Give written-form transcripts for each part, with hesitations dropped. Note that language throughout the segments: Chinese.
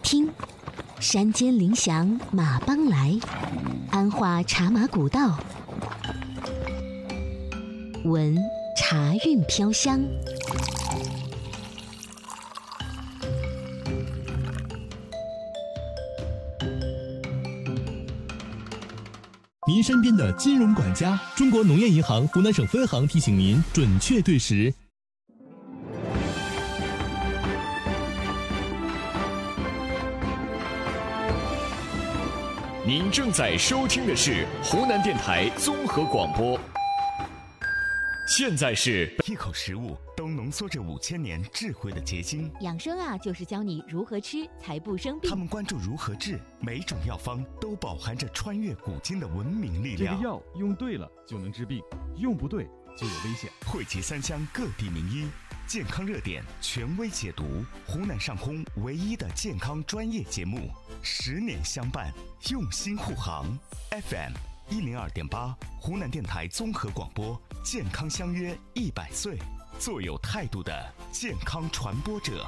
听，山间铃响马帮来，安化茶马古道。闻茶韵飘香。 您身边的金融管家，中国农业银行湖南省分行提醒您准确对时。 您正在收听的是湖南电台综合广播。现在是一口食物都浓缩着5000年智慧的结晶。 养生啊，就是教你如何吃才不生病。 他们关注如何治，每种药方都饱含着穿越古今的文明力量。 这个药用对了就能治病，用不对就有危险。 汇集三湘各地名医，健康热点权威解读，湖南上空唯一的健康专业节目，10年相伴，用心护航。FM102.8，湖南电台综合广播，健康相约100岁，做有态度的健康传播者。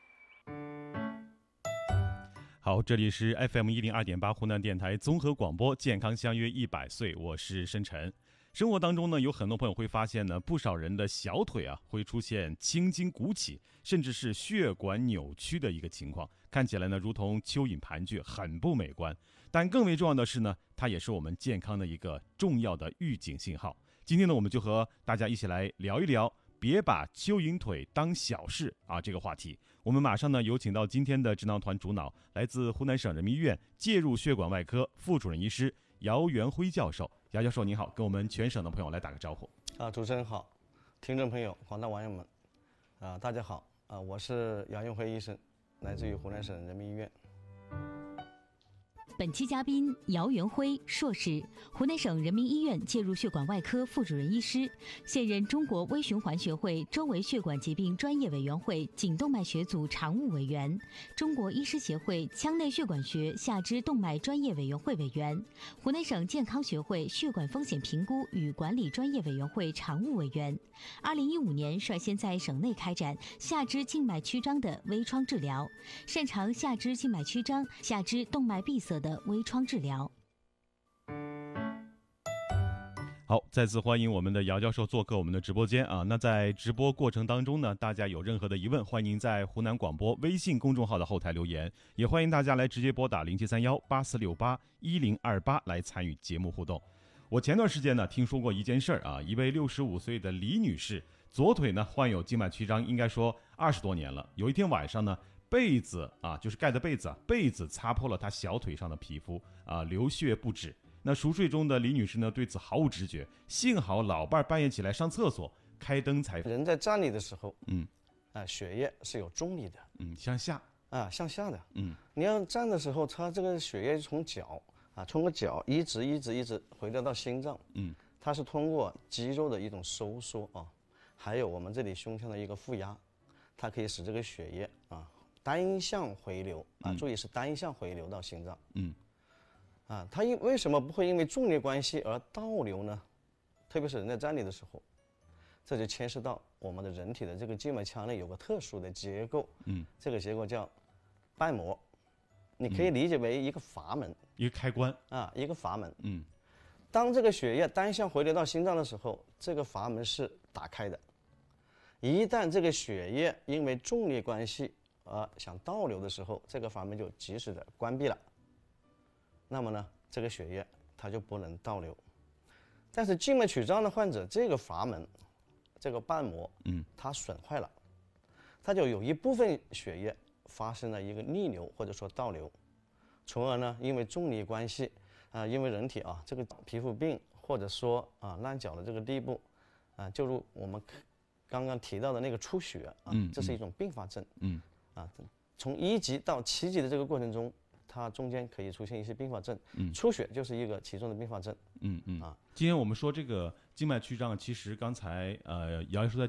好，这里是 FM102.8 湖南电台综合广播，健康相约100岁，我是申晨。生活当中呢，有很多朋友会发现呢，不少人的小腿啊会出现青筋鼓起，甚至是血管扭曲的一个情况，看起来呢如同蚯蚓盘踞，很不美观。但更为重要的是呢，它也是我们健康的一个重要的预警信号。今天呢，我们就和大家一起来聊一聊别把蚯蚓腿当小事啊这个话题。我们马上呢有请到今天的智囊团主脑，来自湖南省人民医院介入血管外科副主任医师姚元辉教授。姚教授您好，跟我们全省的朋友来打个招呼。 主持人好，听众朋友、广大网友们，大家好，我是姚元辉医生，来自于湖南省人民医院。 本期嘉宾姚元辉硕士，湖南省人民医院介入血管外科副主任医师，现任中国微循环学会周围血管疾病专业委员会颈动脉学组常务委员，中国医师协会腔内血管学下肢动脉专业委员会委员，湖南省健康学会血管风险评估与管理专业委员会常务委员。2015年率先在省内开展下肢静脉曲张的微创治疗，擅长下肢静脉曲张、下肢动脉闭塞的微创治疗。 好，再次欢迎我们的姚教授做客我们的直播间啊。那在直播过程当中呢，大家有任何的疑问，欢迎您在湖南广播微信公众号的后台留言，也欢迎大家来直接拨打073184681028来参与节目互动。我前段时间呢听说过一件事儿啊，一位65岁的李女士，左腿呢患有静脉曲张，应该说20多年了。有一天晚上呢，被子啊，就是盖的被子啊，被子擦破了她小腿上的皮肤啊，流血不止。那熟睡中的李女士呢，对此毫无知觉，幸好老伴半夜起来上厕所，开灯才。 人在站立的时候，血液是有重力的， 向下向下的，你要站的时候，它这个血液从脚通过脚一直回流到心脏，它是通过肌肉的一种收缩还有我们这里胸腔的一个负压，它可以使这个血液单向回流注意是单向回流到心脏，它为什么不会因为重力关系而倒流呢？特别是人在站立的时候，这就牵涉到我们的人体的这个静脉腔内有个特殊的结构，这个结构叫瓣膜，你可以理解为一个阀门， 一个开关一个阀门。当这个血液单向回流到心脏的时候，这个阀门是打开的。一旦这个血液因为重力关系而想倒流的时候，这个阀门就及时的关闭了。那么呢，这个血液它就不能倒流。但是静脉曲张的患者，这个阀门，这个瓣膜，它损坏了，它就有一部分血液发生了一个逆流或者说倒流，从而呢，因为重力关系，因为人体这个皮肤病或者说烂脚的这个地步，就如我们刚刚提到的那个出血这是一种并发症，从1级到7级的这个过程中，它中间可以出现一些并发症，出血就是一个其中的并发症。 今天我们说这个静脉曲张，其实刚才姚医生在